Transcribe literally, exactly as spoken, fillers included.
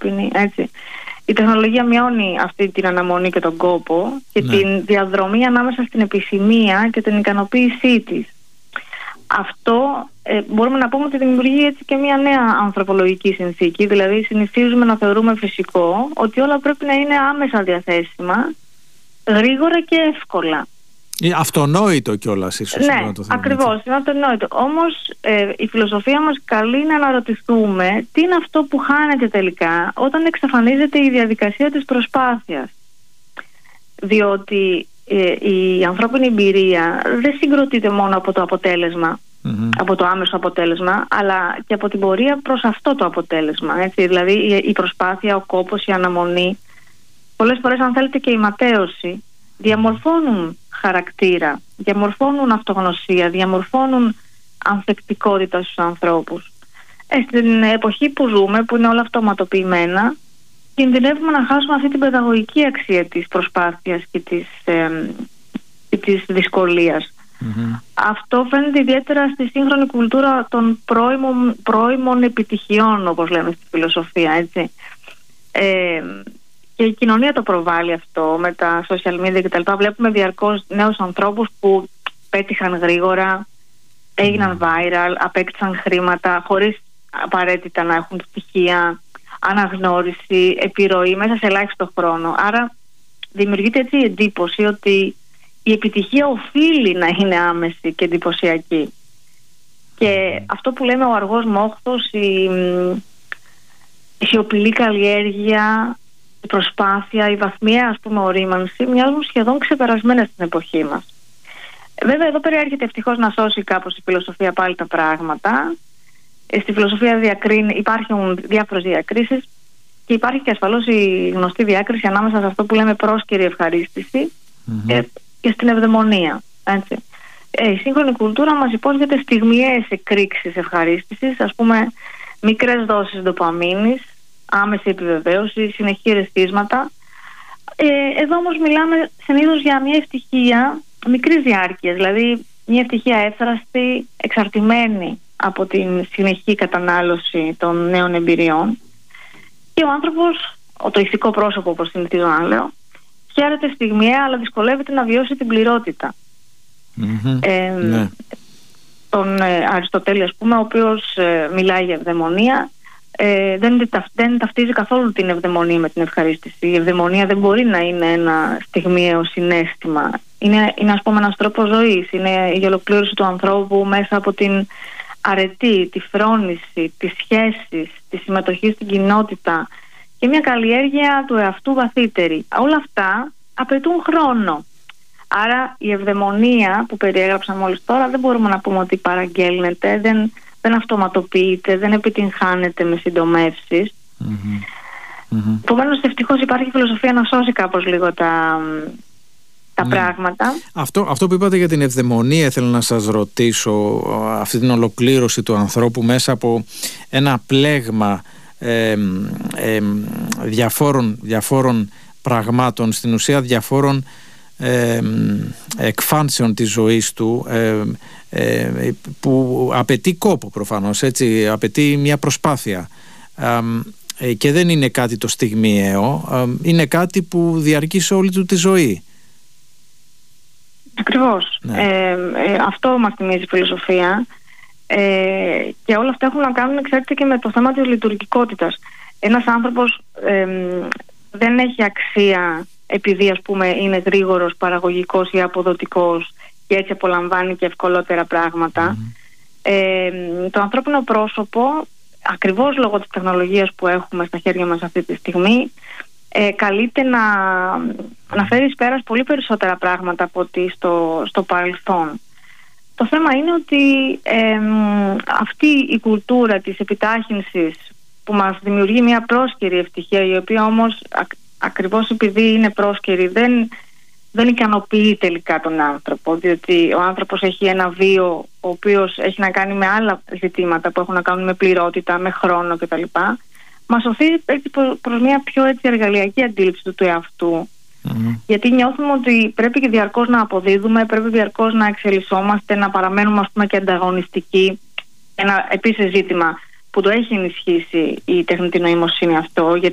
ανθρώπινη, έτσι. Η τεχνολογία μειώνει αυτή την αναμονή και τον κόπο και ναι. την διαδρομή ανάμεσα στην επιθυμία και την ικανοποίησή της. Αυτό ε, μπορούμε να πούμε ότι δημιουργεί έτσι και μια νέα ανθρωπολογική συνθήκη, δηλαδή συνηθίζουμε να θεωρούμε φυσικό ότι όλα πρέπει να είναι άμεσα διαθέσιμα, γρήγορα και εύκολα. Αυτονόητο κιόλας ίσως. Ναι, ακριβώς, είναι αυτονόητο. Όμως ε, η φιλοσοφία μας καλεί να αναρωτηθούμε τι είναι αυτό που χάνεται τελικά όταν εξαφανίζεται η διαδικασία της προσπάθειας. Διότι ε, η ανθρώπινη εμπειρία δεν συγκροτείται μόνο από το αποτέλεσμα, mm-hmm. από το άμεσο αποτέλεσμα, αλλά και από την πορεία προς αυτό το αποτέλεσμα. Έτσι. Δηλαδή η, η προσπάθεια, ο κόπος, η αναμονή, πολλές φορές αν θέλετε και η ματέωση, διαμορφώνουν χαρακτήρα, διαμορφώνουν αυτογνωσία, διαμορφώνουν ανθεκτικότητα στους ανθρώπους. Ε, στην εποχή που ζούμε, που είναι όλα αυτοματοποιημένα, κινδυνεύουμε να χάσουμε αυτή την παιδαγωγική αξία της προσπάθειας και της, ε, και της δυσκολίας. Mm-hmm. Αυτό φαίνεται ιδιαίτερα στη σύγχρονη κουλτούρα των πρώιμων, πρώιμων επιτυχιών, όπως λέμε στη φιλοσοφία, έτσι. Ε, Και η κοινωνία το προβάλλει αυτό με τα social media κτλ. Βλέπουμε διαρκώς νέους ανθρώπους που πέτυχαν γρήγορα, έγιναν viral, απέκτησαν χρήματα χωρίς απαραίτητα να έχουν στοιχεία, αναγνώριση, επιρροή μέσα σε ελάχιστο χρόνο. Άρα δημιουργείται έτσι η εντύπωση ότι η επιτυχία οφείλει να είναι άμεση και εντυπωσιακή. Και αυτό που λέμε ο αργός μόχθος, η, η σιωπηλή καλλιέργεια, η προσπάθεια, η βαθμιαία ας πούμε ορίμανση μοιάζουν σχεδόν ξεπερασμένες στην εποχή μας. Βέβαια εδώ περιέρχεται ευτυχώς να σώσει κάπως η φιλοσοφία πάλι τα πράγματα. Στη φιλοσοφία διακρίνει, υπάρχουν διάφορες διακρίσεις και υπάρχει και ασφαλώς η γνωστή διάκριση ανάμεσα σε αυτό που λέμε πρόσκαιρη ευχαρίστηση mm-hmm. και, και στην ευδαιμονία. Έτσι. Ε, η σύγχρονη κουλτούρα μας υπόσχεται στιγμιαίες εκρήξεις ευχαρίστησης, ας πούμε μικρές δόσεις ντοπαμίνης, άμεση επιβεβαίωση, συνεχή ρεθίσματα. Ε, εδώ όμως μιλάμε συνήθως για μια ευτυχία μικρής διάρκειας, δηλαδή μια ευτυχία εύθραστη, εξαρτημένη από την συνεχή κατανάλωση των νέων εμπειριών. Και ο άνθρωπος, το ηθικό πρόσωπο όπως συνηθίζω να λέω, χαίρεται στιγμιαία αλλά δυσκολεύεται να βιώσει την πληρότητα. Mm-hmm. Ε, ναι. Τον ε, Αριστοτέλη ας πούμε, ο οποίος ε, μιλάει για ευδαιμονία, Ε, δεν, δεν ταυτίζει καθόλου την ευδαιμονία με την ευχαρίστηση. Η ευδαιμονία δεν μπορεί να είναι ένα στιγμιαίο συναίσθημα. Είναι, είναι ας πούμε ένας τρόπος ζωής. Είναι η ολοκλήρωση του ανθρώπου μέσα από την αρετή, τη φρόνηση, τις σχέσεις, τη συμμετοχή στην κοινότητα και μια καλλιέργεια του εαυτού βαθύτερη. Όλα αυτά απαιτούν χρόνο. Άρα η ευδαιμονία που περιέγραψα μόλις τώρα δεν μπορούμε να πούμε ότι παραγγέλνεται, δεν δεν αυτοματοποιείται, δεν επιτυγχάνεται με συντομεύσεις. Mm-hmm. Επομένως ευτυχώς υπάρχει φιλοσοφία να σώσει κάπως λίγο τα, τα ναι. πράγματα. Αυτό, αυτό που είπατε για την ευδαιμονία, θέλω να σας ρωτήσω, αυτή την ολοκλήρωση του ανθρώπου μέσα από ένα πλέγμα ε, ε, διαφόρων, διαφόρων πραγμάτων, στην ουσία διαφόρων ε, εκφάνσεων της ζωής του, ε, ε, που απαιτεί κόπο προφανώς, έτσι, απαιτεί μια προσπάθεια ε, και δεν είναι κάτι το στιγμιαίο, ε, είναι κάτι που διαρκεί σε όλη του τη ζωή. Ακριβώς. Ναι. Ε, ε, αυτό μας θυμίζει η φιλοσοφία ε, και όλα αυτά έχουν να κάνουν, ξέρετε, και με το θέμα της λειτουργικότητας. Ένας άνθρωπος ε, δεν έχει αξία επειδή ας πούμε είναι γρήγορος, παραγωγικός ή αποδοτικός και έτσι απολαμβάνει και ευκολότερα πράγματα. Mm. Ε, το ανθρώπινο πρόσωπο, ακριβώς λόγω της τεχνολογίας που έχουμε στα χέρια μας αυτή τη στιγμή, ε, καλείται να, να φέρει εις πέρας πολύ περισσότερα πράγματα από ότι στο, στο παρελθόν. Το θέμα είναι ότι ε, αυτή η κουλτούρα της επιτάχυνσης που μας δημιουργεί μια πρόσκαιρη ευτυχία, η οποία όμως ακ, ακριβώς επειδή είναι πρόσκαιρη δεν, δεν ικανοποιεί τελικά τον άνθρωπο, διότι ο άνθρωπος έχει ένα βίο ο οποίος έχει να κάνει με άλλα ζητήματα που έχουν να κάνουν με πληρότητα, με χρόνο κτλ. Μας οθεί προς μια πιο έτσι εργαλειακή αντίληψη του, του εαυτού. Mm-hmm. Γιατί νιώθουμε ότι πρέπει και διαρκώς να αποδίδουμε, πρέπει διαρκώς να εξελισσόμαστε, να παραμένουμε ας πούμε και ανταγωνιστικοί. Ένα επίσης ζήτημα που το έχει ενισχύσει η τεχνητή νοημοσύνη αυτό,